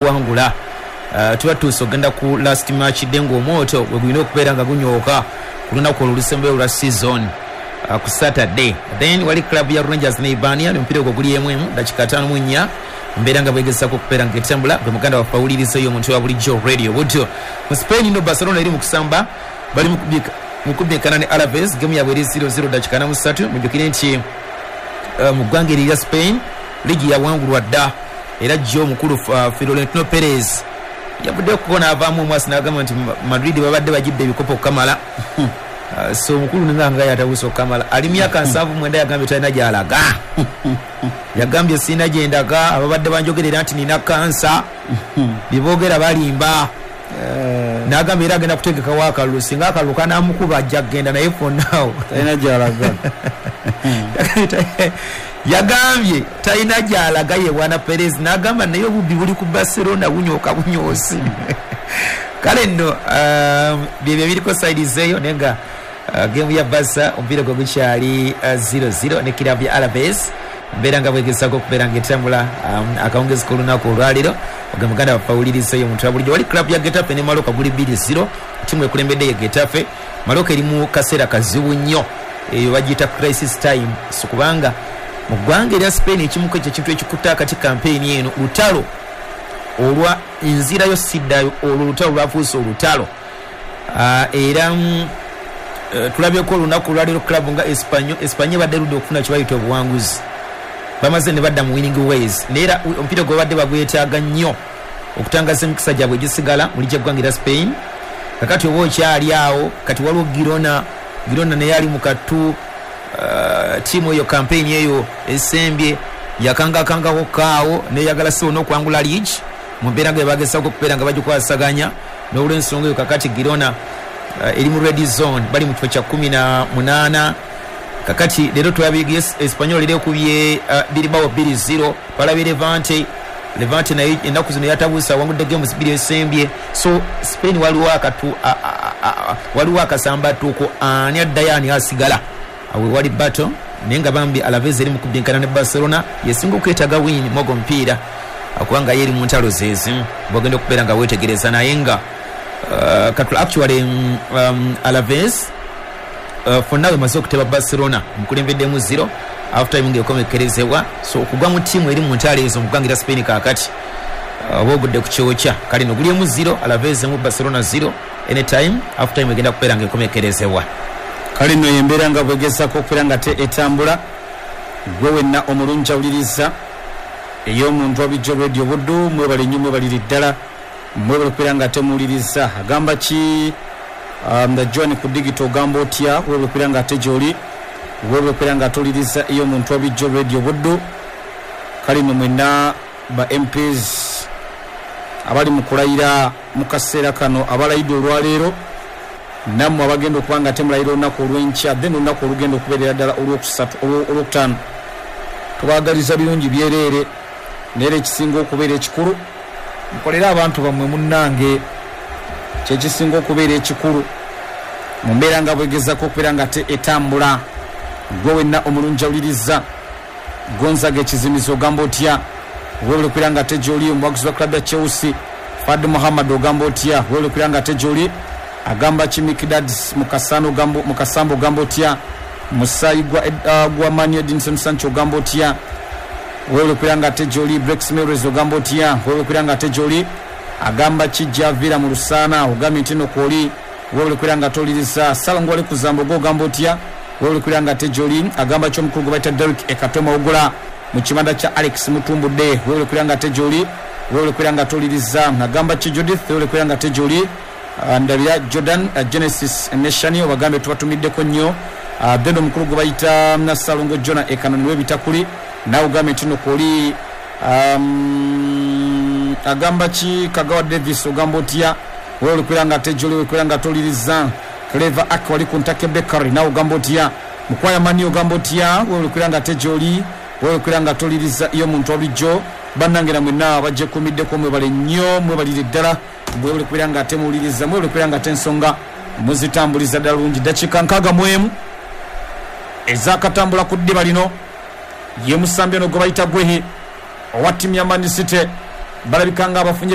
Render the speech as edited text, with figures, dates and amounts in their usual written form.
okuwangula tuba tusogenda ku last match dengo moto we gulina okubeera nga gunyooka ku lunaku olulusembe lwa season ku Saturday. Then wali club ya Rangers ne Ibania mpira gwo guli emu dakika 5 mbeera nga bwegesa ko kupera ngetambula bwe muganda wa Paulilizo yo muntu wa bulijjo radio budyo mu Spain no Barcelona eri mu kusamba bali mukubikana ne Alaves game yabwe 0-0 dakika 3 mujukire nti mu gwangeri ya Spain ligi ya wangulwa dda era jjo mukulu Florentino Perez yabudde kuona avaamu mwasi n'agamba nti Madrid babadde bagidde ebikopo kamala so mukulu nanga yatabuso kamala ali myaka 7 mwenda yagambye talina gyalaga yagambye sina gyendaga ababadde banjogerera nti nina kansa bibogera balimba n'agambye era agenda kutegeka wakalu singa akalu kanamukuba ajja kugenda naye for now talina gyalaga yagambye talina gyalaga ye bwana Perez n'agamba naye obubbi buli ku Barcelona bunyoka bunyoosi kale nno byebyo biriko side zeyo nenga game ya Barca ompira gwo gukyali 0-0 ne club ya Alaves mbeera nga bwegesako okubeera ng'etambula akawungezi k'olunaku olwaliro ogamuganda wa Paulilizo yo muntu wa bulijjo wali club ya Getafe ne Mallorca guli 2-0 timu ekulembedde ye Getafe. Mallorca eri mu kaseera kazibu nnyo eyo bagiyita crisis time so kubanga mu ggwanga erya Spain ekimuko ekyo kintu ekikutta akati kampeyini eno lutalo olwa enzira yo siddayo olwo lutalo lwafuuse olutalo era tulabyeko olunaku lwaliro club nga Espanye badde ludde okufuna kibayita obuwanguzi bamaze ne badda mu winning ways neera ompira gwe badde bagwetaaga nnyo okutangaza emikisa gyabwe gisigala muli gyeggwanga erya Spain kakati oba okyali awo kati waliwo Girona naye ali mu katu timu eyo campaign eyo esembye yakangakangako kaawo neyagala siwo n'okwangula league mu mbeera nga bagesako okubeera nga bagikwasaganya n'olw'ensonga eyo kakati Girona eri mu red zone bali mu kifo kya 18 kakati leero twabige Espanyol eri ekubye Bilbao 2-0 balabye Levante naye ennaku zino yatabuusa wangudde games 2 esembye so Spain waliwo akasambatuuko ani addayo ani asigala awe wali battle naye nga bambi Alaves eri mu kubinkana ne Barcelona yesinga okwetaaga win mogo mpiira akubanga yeri mu ntalo zezi bwagenda okubeera nga weetegereza naye nga actually Alaves for now emaze okuteba Barcelona mukulembeddemu 0 after time ng'ekomekerezebwa so okugwa mu timu eri mu ntalo ezo mukugangira Spain kakati obogudde ku kyokya kale nogulyemu 0 Alaves mu Barcelona 0 anytime after time egenda kubeera ng'ekomekerezebwa kale no yembeera nga bwegesako okubeera nga etambula gwe wenna omulungi awuliriza ey'omuntu wabijjo radio buddu mwebale nnyo mwebaliri ddala mwebale okubeera nga temuwuliriza agamba ki John ku digital ogamba otya webale okubeera nga ate gy'oli webale okubeera nga atowuliriza ey'omuntu wabijjo radio buddu kale no mwenna ba MPs abali mu kulayira mu kaseera kano abalayidde olwaleero nammwe abagenda okuba nga temulayira olunaku olw'enkya then olunaku olugenda okubeerera ddala olwokutaano tubaagaliza birungi byereere neera ekisinga okubeera ekikulu mukolera abantu bammwe munnange kyekisinga okubeera ekikulu mu mbeera nga bwegezako okubeera nga etambula gwe wenna omulungi awuliriza Gonzaga ekizimizo ogamba otya webale okubeera nga gy'oli omuwagizi wa club ya Chelsea Fad Muhammad ogamba otya webale okubeera nga gy'oli agamba Chimikidad mukasambo ogamba otya musayi gwa Manu Edinson Sancho ogamba otya webale okubeera nga gy'oli Brex Meres ogamba otya webale okubeera nga gy'oli agamba Kijavira mu Lusana ogambye nti no kwoli webale okubeera nga toliriza Salangwale kuzambo ogamba otya webale okubeera nga gy'oli agamba ky'omukulu gwe bayita Derek Ekatoma ogula mu kibanda kya Alex Mutumbudde webale okubeera nga gy'oli webale okubeera nga toliriza agamba Judith webale okubeera nga gy'oli ndabya Jordan Genesis Nation obagambe tubatumiddeko nnyo then omukulu gwe bayita Nasalongo Jona Ekanoni webitakuli nawe ogambe nti no kwoli agamba ki Kagawa Davis ogamba otya webale okubeera nga gy'oli webale okubeera nga toliriza Clever Ak wali ku Ntake Bakery nawe ogamba otya Mukwaya Mani ogamba otya webale okubeera nga gy'oli webale okubeera nga toliriza iyo muntu wabulijjo bannange namwe naawe bajje kumiddeko mwebale nnyo mwebalire ddala mwebale okubeera nga temuwuliriza mwebale okubeera nga ensonga muzitambuliza ddala lungi dakiika 61 ezakatambula ku ddiba lino ye musambya no gwe bayita Gwehi owa ttiimu ya Man City balabika nga abafunye